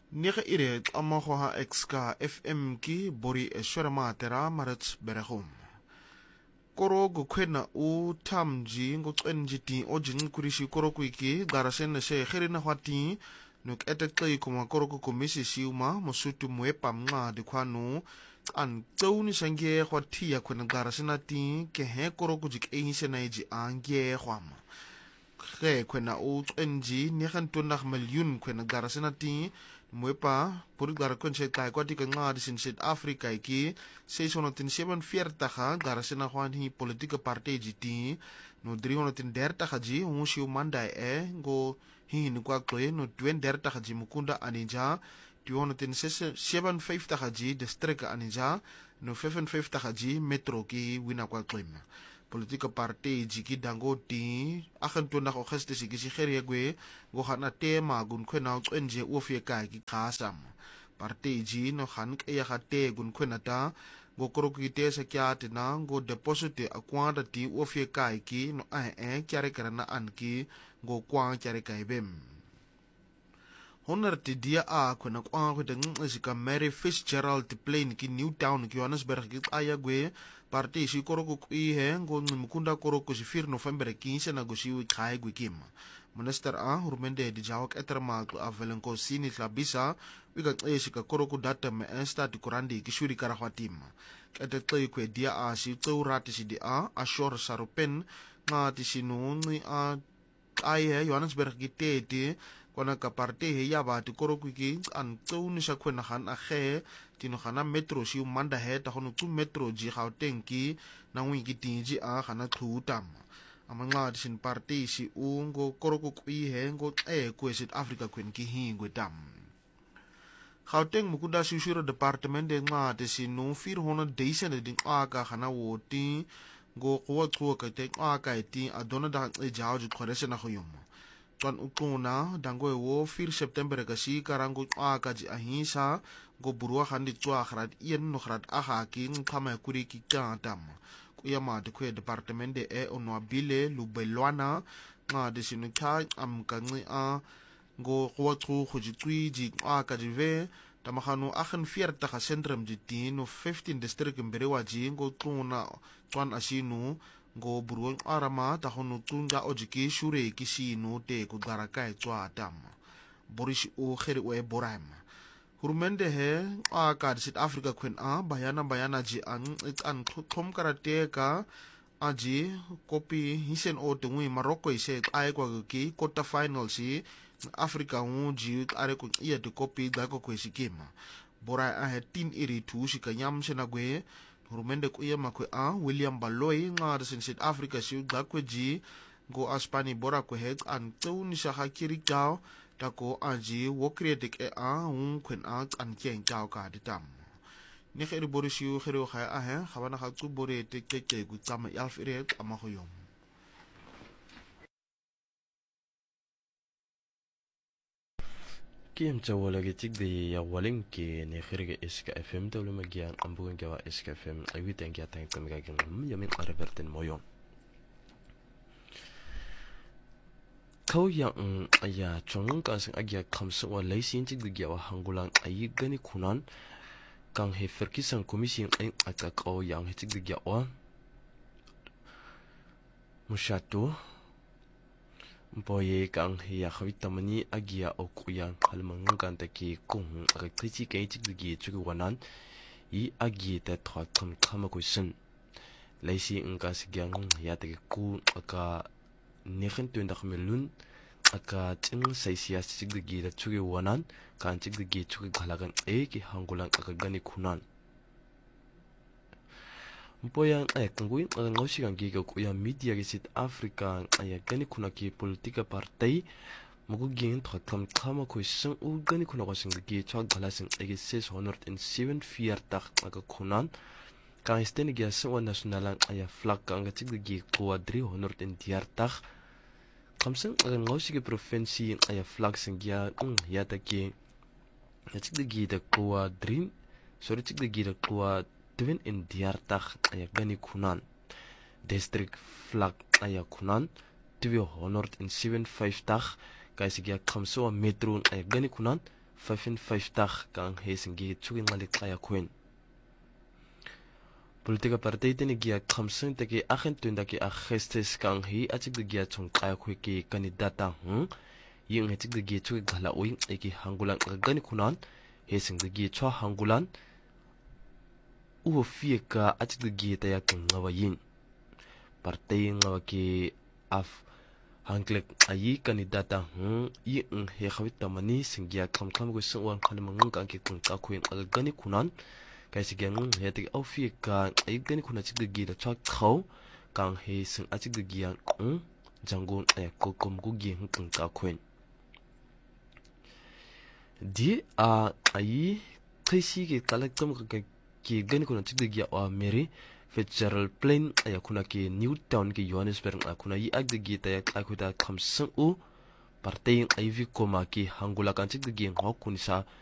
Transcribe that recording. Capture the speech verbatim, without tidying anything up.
Nege ire amagoha exka F M ki bori eswera matera marats beregum. Koro gukwena u tamji ngocwenji ti ojin kurishi koro kuiki garasene se herina hwati nuk etekle kuma koro kumisi siuma mosutu muepa mga dikwanu an tsauni shangie hwati ya kwena garasena ti kehe koro kujik eise na eji angie hwama. Ge kwena u twenji negentundag miljoen kwena garasena ti Mwepa, puri gara kwenche kai kwa tika nga di sin South Africa iki zeshonderdzevenenveertig gara sena hwan hi politieke partij ti no driehonderddertig ji hunshi umandai e ngo hi ni kwa kloe no tweeëndertig ji mukunda anija tweehonderdzevenenvijftig ji district anija no vyfenvijftig ji metro ki wina kwa klima politieke partij ki dango ti agt-twintig Augustus ki sigere gwe go gana tema gun kwena twenje ofie kai ki khasam partij ji no gan ke ya gate gun kwena ta go kroki te se kya tina go deposit akwanda ti ofie kai ki no a e kyare kana anki go kwa kyare kai bem honderd dia a kwena kwa go ding is ka Mary Fitzgerald plane ki Newtown ki Johannesburg ki aya gwe partij si koroko kui he ngo mukunda koroko si vier November quinze na gosi kai gwe kim minister a Hurumende di jawak eterma avelenko sini tlabisa wika esi ka koroko data me esta di kurandi ki shuri karahwatim kete tle kwe dia a si tso rati si dia a ashor sarupen nga ti sinuni a ai Johannesburg ki tete kwana ka partij he ya ba ti koroko ki an tso ni sa kwena han a ge tino gana metro si umanda he ta hono tu metro ji Gauteng ki na ngwi ki tinji a gana thutam amanga sin party si ungo koroko kui he ngo e ku South Africa kwen ki hingwe tam Gauteng mukunda susuro departement de nga de sin no vierhonderdduizend ding aka gana woti ngo kwa kwa ka te aka ti adona da e jaw ju khorese na khoyum Twan ukuna dango wo vier September ka si karango aka ji ahisa go burua handi tswa grad een no grad aga ki ngkhama kuri ki katam kuya ma de kwe departement de e onwabile lubelwana nga de sinuka am kangi a go kwa tru khujitwi ji aka jive tamagano agt-veertig sentrum ji tien no fifteen district mberewa ji go tuna twan asinu go burua arama ta hono tunga ojiki shure ki sinu te ku garaka tswa tam Boris o kheri we boram Hurumende he a ka South Africa kwen a bayana bayana ji an an thom karate ka aji kopi hisen o tungui Morocco ise ai kwa ki quarter final si Africa hu ji are ko iya de kopi ga ko ko sikima bora a he tin iri tu si ka nyam sena gwe Hurumende ku iya makwe a William Baloyi nga sin South Africa si ga ko ji go aspani bora ko he an tuni sa hakiri ka tako aji wo kreatik e a un kwen a an kien kao ka ditam ni kheri borisiu kheri kha a he khabana kha tu bore te ke ke gu tsama yalf ire ama khoyom Kiem chawala ge tik de ya waling ke ne kheri ge iska F M to luma gian ambugen ke wa iska F M ai witen ke tang tam ga gen yamin araberten moyon Kau yang ya chong kan sing agya khamsa wa laisin tik de wa hangulang ai gani kunan kang he ferkisan komisi ai aka kau yang he tik de wa mushato boye kang he ya khwitamani agya okuyang halmang kan ta ki kung aga tchi ke tik de chu wanan i agye ta thwa tham khama ko sin laisi ngka sigyang ya te ku aka negenentwintig miljoen aka ting saisia sigdegi da chugi wanan kan sigdegi chugi khalagan e ki hangulang aka gani khunan mpoyang ay kangwin aka ngosi kan gi ko ya media gi South Africa ay gani khuna ki politika partai mugugin thotam khama ko sing u gani khuna ko sing gi chog galasing ay zeshonderdzevenenveertig aka khunan kan stene gi sa nasionalang ay flag kan ga sigdegi ko driehonderddertig Kamsing ang ngosige provinsi ay flag singya ng yata ki natik de gida kuwa dream sorry tik de gida kuwa twin in diartag ay gani kunan district flag ay kunan tweehonderdzevenenvijftig kay sigya kamso metro ay gani kunan vyfenvyftig kang hesing gi chugi ngali kaya kwen politika partij tini gia kamsung teki agentunda ki agestes kang hi achik de gia chong kaya kwe ki kandidata hm yung hechik de gia chugi gala uing eki hangulan gani kunan hesing de gia chwa hangulan uho fie ka achik de gia taya keng ngawa yin partij ngawa ki af hanglek ayi kandidata hm yung he khawit tamani singgia kam kam go sungwan khane mangang ka ki kung ka kwen gani kunan kai si gyang he tik au fi ka ai gani kuna chik de gi da chak khau kang he sing a chik de gi yang hm jangun e ko kom gu gi hng kung ka kwen di a ai kai si ge kalak tom ka ki gani kuna chik de gi a meri Fitzgerald Plain ay kuna ki Newtown ki Johannesburg akuna yi ag de gi ta yak akuta kamsung u partay ay vi koma ki hangula kan chik de gi ngok kunisa